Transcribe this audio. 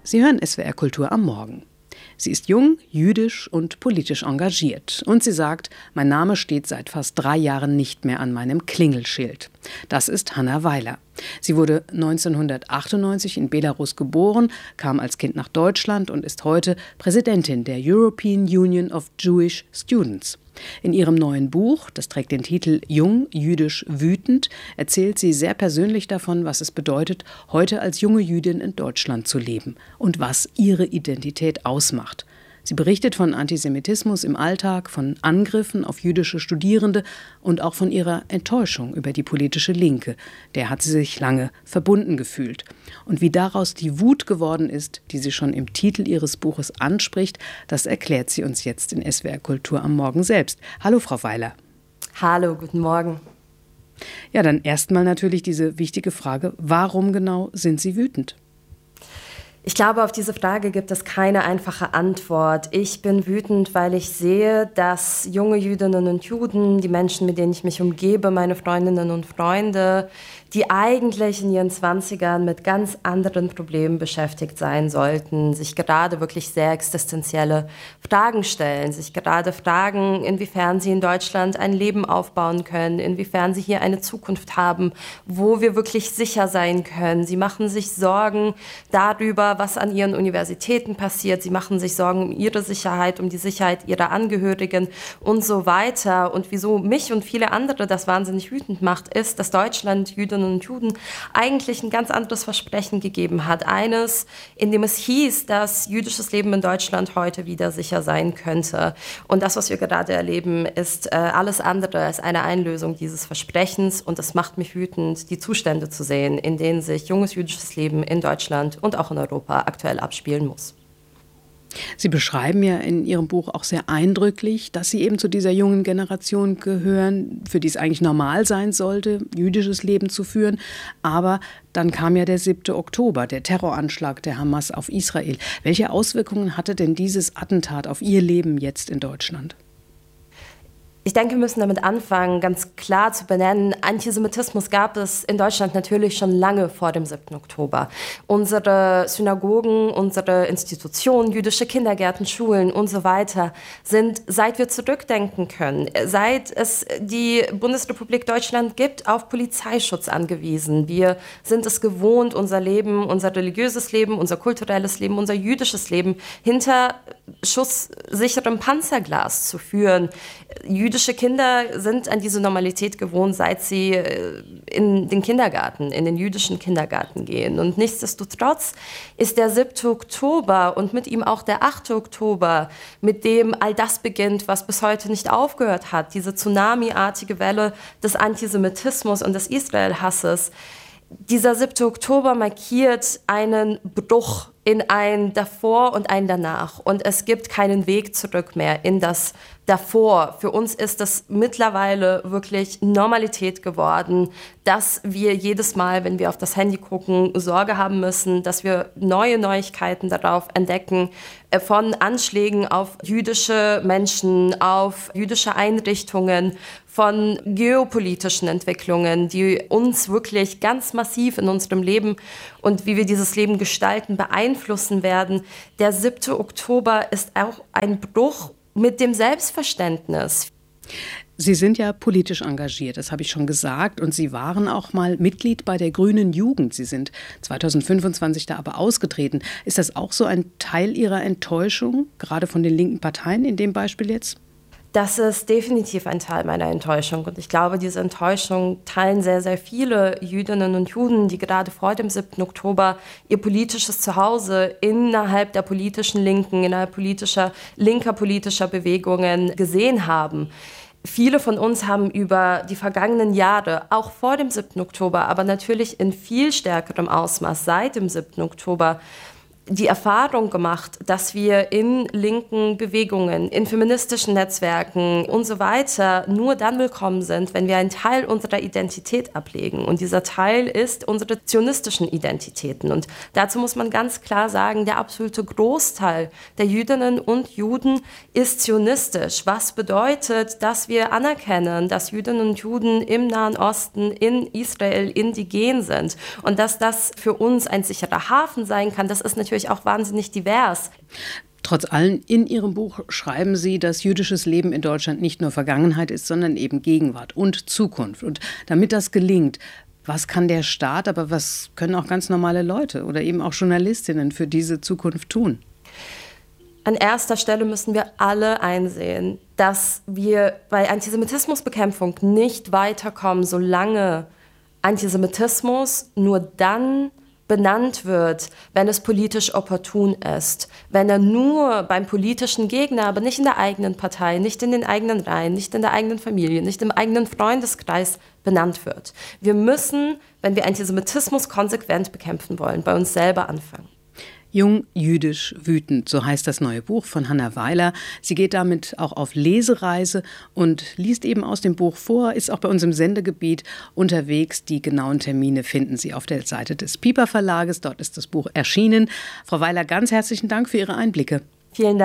Sie hören SWR Kultur am Morgen. Sie ist jung, jüdisch und politisch engagiert. Und sie sagt, mein Name steht seit fast 3 Jahren nicht mehr an meinem Klingelschild. Das ist Hanna Weiler. Sie wurde 1998 in Belarus geboren, kam als Kind nach Deutschland und ist heute Präsidentin der European Union of Jewish Students. In ihrem neuen Buch, das trägt den Titel Jung, jüdisch, wütend, erzählt sie sehr persönlich davon, was es bedeutet, heute als junge Jüdin in Deutschland zu leben und was ihre Identität ausmacht. Sie berichtet von Antisemitismus im Alltag, von Angriffen auf jüdische Studierende und auch von ihrer Enttäuschung über die politische Linke. Der hat sie sich lange verbunden gefühlt. Und wie daraus die Wut geworden ist, die sie schon im Titel ihres Buches anspricht, das erklärt sie uns jetzt in SWR Kultur am Morgen selbst. Hallo, Frau Weiler. Hallo, guten Morgen. Ja, dann erstmal natürlich diese wichtige Frage, warum genau sind Sie wütend? Ich glaube, auf diese Frage gibt es keine einfache Antwort. Ich bin wütend, weil ich sehe, dass junge Jüdinnen und Juden, die Menschen, mit denen ich mich umgebe, meine Freundinnen und Freunde, die eigentlich in ihren 20ern mit ganz anderen Problemen beschäftigt sein sollten, sich gerade wirklich sehr existenzielle Fragen stellen, sich gerade fragen, inwiefern sie in Deutschland ein Leben aufbauen können, inwiefern sie hier eine Zukunft haben, wo wir wirklich sicher sein können. Sie machen sich Sorgen darüber, was an ihren Universitäten passiert. Sie machen sich Sorgen um ihre Sicherheit, um die Sicherheit ihrer Angehörigen und so weiter. Und wieso mich und viele andere das wahnsinnig wütend macht, ist, dass Deutschland Jüdinnen und Juden eigentlich ein ganz anderes Versprechen gegeben hat. Eines, in dem es hieß, dass jüdisches Leben in Deutschland heute wieder sicher sein könnte. Und das, was wir gerade erleben, ist alles andere als eine Einlösung dieses Versprechens. Und es macht mich wütend, die Zustände zu sehen, in denen sich junges jüdisches Leben in Deutschland und auch in Europa aktuell abspielen muss. Sie beschreiben ja in Ihrem Buch auch sehr eindrücklich, dass Sie eben zu dieser jungen Generation gehören, für die es eigentlich normal sein sollte, jüdisches Leben zu führen. Aber dann kam ja der 7. Oktober, der Terroranschlag der Hamas auf Israel. Welche Auswirkungen hatte denn dieses Attentat auf Ihr Leben jetzt in Deutschland? Ich denke, wir müssen damit anfangen, ganz klar zu benennen, Antisemitismus gab es in Deutschland natürlich schon lange vor dem 7. Oktober. Unsere Synagogen, unsere Institutionen, jüdische Kindergärten, Schulen und so weiter sind, seit wir zurückdenken können, seit es die Bundesrepublik Deutschland gibt, auf Polizeischutz angewiesen. Wir sind es gewohnt, unser Leben, unser religiöses Leben, unser kulturelles Leben, unser jüdisches Leben hinter schusssicherem Panzerglas zu führen. Jüdische Kinder sind an diese Normalität gewohnt, seit sie in den Kindergarten, in den jüdischen Kindergarten gehen. Und nichtsdestotrotz ist der 7. Oktober und mit ihm auch der 8. Oktober, mit dem all das beginnt, was bis heute nicht aufgehört hat, diese Tsunami-artige Welle des Antisemitismus und des Israel-Hasses. Dieser 7. Oktober markiert einen Bruch in ein Davor und ein Danach. Und es gibt keinen Weg zurück mehr in das Davor. Für uns ist das mittlerweile wirklich Normalität geworden, dass wir jedes Mal, wenn wir auf das Handy gucken, Sorge haben müssen, dass wir neue Neuigkeiten darauf entdecken, von Anschlägen auf jüdische Menschen, auf jüdische Einrichtungen, von geopolitischen Entwicklungen, die uns wirklich ganz massiv in unserem Leben und wie wir dieses Leben gestalten, beeinflussen werden. Der 7. Oktober ist auch ein Bruch mit dem Selbstverständnis. Sie sind ja politisch engagiert, das habe ich schon gesagt. Und Sie waren auch mal Mitglied bei der Grünen Jugend. Sie sind 2025 da aber ausgetreten. Ist das auch so ein Teil Ihrer Enttäuschung, gerade von den linken Parteien in dem Beispiel jetzt? Das ist definitiv ein Teil meiner Enttäuschung. Und ich glaube, diese Enttäuschung teilen sehr, sehr viele Jüdinnen und Juden, die gerade vor dem 7. Oktober ihr politisches Zuhause innerhalb der politischen Linken, innerhalb linker politischer Bewegungen gesehen haben. Viele von uns haben über die vergangenen Jahre, auch vor dem 7. Oktober, aber natürlich in viel stärkerem Ausmaß seit dem 7. Oktober, die Erfahrung gemacht, dass wir in linken Bewegungen, in feministischen Netzwerken und so weiter nur dann willkommen sind, wenn wir einen Teil unserer Identität ablegen. Und dieser Teil ist unsere zionistischen Identitäten. Und dazu muss man ganz klar sagen, der absolute Großteil der Jüdinnen und Juden ist zionistisch. Was bedeutet, dass wir anerkennen, dass Jüdinnen und Juden im Nahen Osten, in Israel indigen sind. Und dass das für uns ein sicherer Hafen sein kann, das ist natürlich natürlich auch wahnsinnig divers. Trotz allem, in Ihrem Buch schreiben Sie, dass jüdisches Leben in Deutschland nicht nur Vergangenheit ist, sondern eben Gegenwart und Zukunft. Und damit das gelingt, was kann der Staat, aber was können auch ganz normale Leute oder eben auch Journalistinnen für diese Zukunft tun? An erster Stelle müssen wir alle einsehen, dass wir bei Antisemitismusbekämpfung nicht weiterkommen, solange Antisemitismus nur dann benannt wird, wenn es politisch opportun ist. Wenn er nur beim politischen Gegner, aber nicht in der eigenen Partei, nicht in den eigenen Reihen, nicht in der eigenen Familie, nicht im eigenen Freundeskreis benannt wird. Wir müssen, wenn wir Antisemitismus konsequent bekämpfen wollen, bei uns selber anfangen. Jung, jüdisch, wütend, so heißt das neue Buch von Hanna Weiler. Sie geht damit auch auf Lesereise und liest eben aus dem Buch vor, ist auch bei uns im Sendegebiet unterwegs. Die genauen Termine finden Sie auf der Seite des Piper Verlages. Dort ist das Buch erschienen. Frau Weiler, ganz herzlichen Dank für Ihre Einblicke. Vielen Dank.